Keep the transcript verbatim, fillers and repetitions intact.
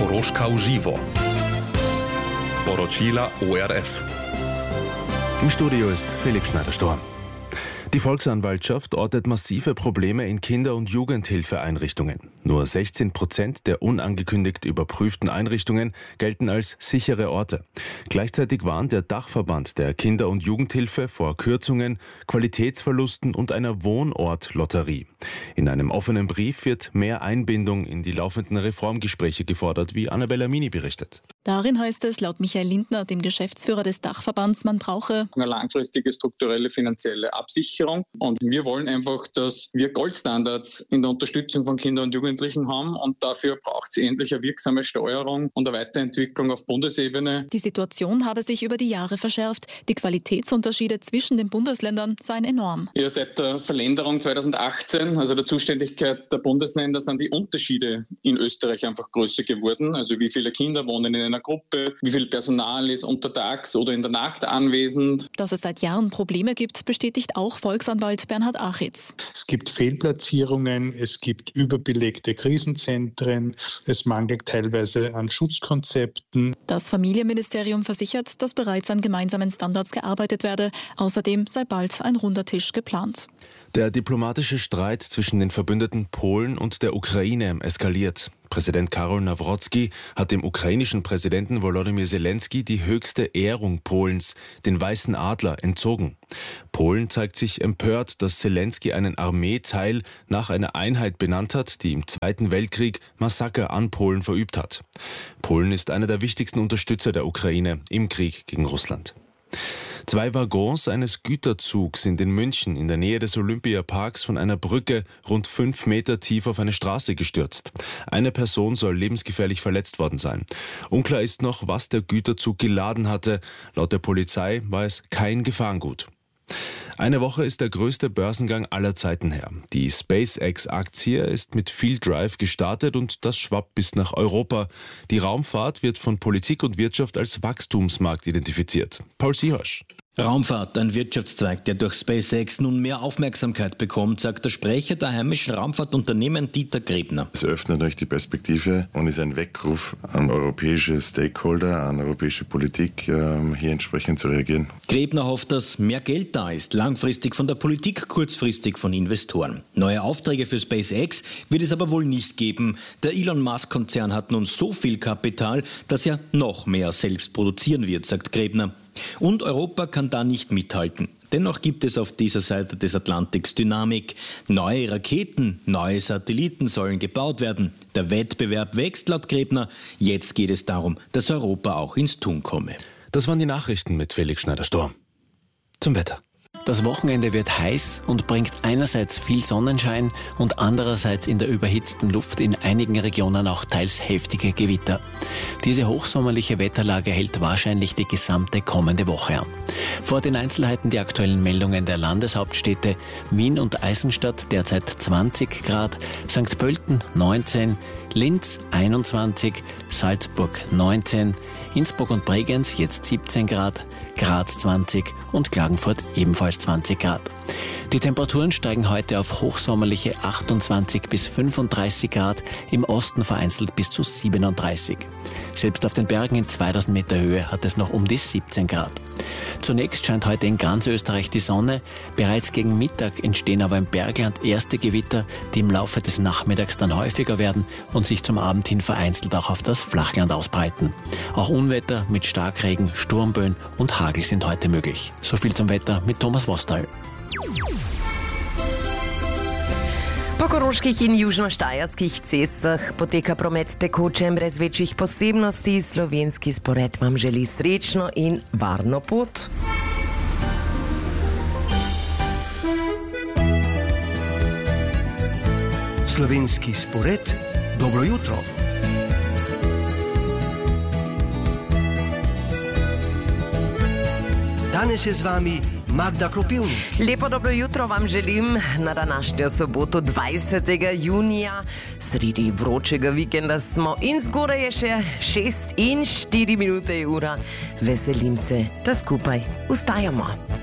Koroška uživo. Poročila O R F. Im Studio ist Felix Schneider-Storm. Die Volksanwaltschaft ortet massive Probleme in Kinder- und Jugendhilfeeinrichtungen. Nur sechzehn Prozent der unangekündigt überprüften Einrichtungen gelten als sichere Orte. Gleichzeitig warnt der Dachverband der Kinder- und Jugendhilfe vor Kürzungen, Qualitätsverlusten und einer Wohnortlotterie. In einem offenen Brief wird mehr Einbindung in die laufenden Reformgespräche gefordert, wie Annabella Mini berichtet. Darin heißt es laut Michael Lindner, dem Geschäftsführer des Dachverbands, man brauche eine langfristige strukturelle finanzielle Absicherung. Und wir wollen einfach, dass wir Goldstandards in der Unterstützung von Kindern und Jugendlichen haben. Und dafür braucht es endlich eine wirksame Steuerung und eine Weiterentwicklung auf Bundesebene. Die Situation habe sich über die Jahre verschärft. Die Qualitätsunterschiede zwischen den Bundesländern seien enorm. Ja, seit der Verlängerung zweitausendachtzehn, also der Zuständigkeit der Bundesländer, sind die Unterschiede in Österreich einfach größer geworden. Also wie viele Kinder wohnen in einer Gruppe, wie viel Personal ist untertags oder in der Nacht anwesend. Dass es seit Jahren Probleme gibt, bestätigt auch Volksanwalt Bernhard Achitz. Es gibt Fehlplatzierungen, es gibt überbelegte Krisenzentren, es mangelt teilweise an Schutzkonzepten. Das Familienministerium versichert, dass bereits an gemeinsamen Standards gearbeitet werde. Außerdem sei bald ein runder Tisch geplant. Der diplomatische Streit zwischen den Verbündeten Polen und der Ukraine eskaliert. Präsident Karol Nawrocki hat dem ukrainischen Präsidenten Volodymyr Zelensky die höchste Ehrung Polens, den Weißen Adler, entzogen. Polen zeigt sich empört, dass Zelensky einen Armeeteil nach einer Einheit benannt hat, die im Zweiten Weltkrieg Massaker an Polen verübt hat. Polen ist einer der wichtigsten Unterstützer der Ukraine im Krieg gegen Russland. Zwei Waggons eines Güterzugs sind in München in der Nähe des Olympiaparks von einer Brücke rund fünf Meter tief auf eine Straße gestürzt. Eine Person soll lebensgefährlich verletzt worden sein. Unklar ist noch, was der Güterzug geladen hatte. Laut der Polizei war es kein Gefahrengut. Eine Woche ist der größte Börsengang aller Zeiten her. Die SpaceX-Aktie ist mit viel Drive gestartet und das schwappt bis nach Europa. Die Raumfahrt wird von Politik und Wirtschaft als Wachstumsmarkt identifiziert. Paul Siehosch. Raumfahrt, ein Wirtschaftszweig, der durch SpaceX nun mehr Aufmerksamkeit bekommt, sagt der Sprecher der heimischen Raumfahrtunternehmen Dieter Grebner. Es öffnet euch die Perspektive und ist ein Weckruf an europäische Stakeholder, an europäische Politik, hier entsprechend zu reagieren. Grebner hofft, dass mehr Geld da ist, langfristig von der Politik, kurzfristig von Investoren. Neue Aufträge für SpaceX wird es aber wohl nicht geben. Der Elon Musk-Konzern hat nun so viel Kapital, dass er noch mehr selbst produzieren wird, sagt Grebner. Und Europa kann da nicht mithalten. Dennoch gibt es auf dieser Seite des Atlantiks Dynamik. Neue Raketen, neue Satelliten sollen gebaut werden. Der Wettbewerb wächst laut Grebner. Jetzt geht es darum, dass Europa auch ins Tun komme. Das waren die Nachrichten mit Felix Schneider-Storm. Zum Wetter. Das Wochenende wird heiß und bringt einerseits viel Sonnenschein und andererseits in der überhitzten Luft in einigen Regionen auch teils heftige Gewitter. Diese hochsommerliche Wetterlage hält wahrscheinlich die gesamte kommende Woche an. Vor den Einzelheiten die aktuellen Meldungen der Landeshauptstädte: Wien und Eisenstadt derzeit zwanzig Grad, Sankt Pölten neunzehn, Linz einundzwanzig, Salzburg neunzehn, Innsbruck und Bregenz jetzt siebzehn Grad, Graz zwanzig und Klagenfurt ebenfalls zwanzig Grad. Die Temperaturen steigen heute auf hochsommerliche achtundzwanzig bis fünfunddreißig Grad, im Osten vereinzelt bis zu siebenunddreißig. Selbst auf den Bergen in zweitausend Meter Höhe hat es noch um die siebzehn Grad. Zunächst scheint heute in ganz Österreich die Sonne. Bereits gegen Mittag entstehen aber im Bergland erste Gewitter, die im Laufe des Nachmittags dann häufiger werden und sich zum Abend hin vereinzelt auch auf das Flachland ausbreiten. Auch Unwetter mit Starkregen, Sturmböen und Hagel sind heute möglich. So viel zum Wetter mit Thomas Vostal. Po koroških in južnoštajerskih cestah poteka promet tekoče brez večjih posebnosti. Slovenski spored vam želi srečno in varno pot. Slovenski spored, dobro jutro. Danes je z vami Magda Kropivnik. Lepo dobro jutro vam želim na današnjo soboto dvajsetega junija. Sredi vročega vikenda smo in zgoraj je še šest in štiri minute ura. Veselim se, da skupaj vstajamo.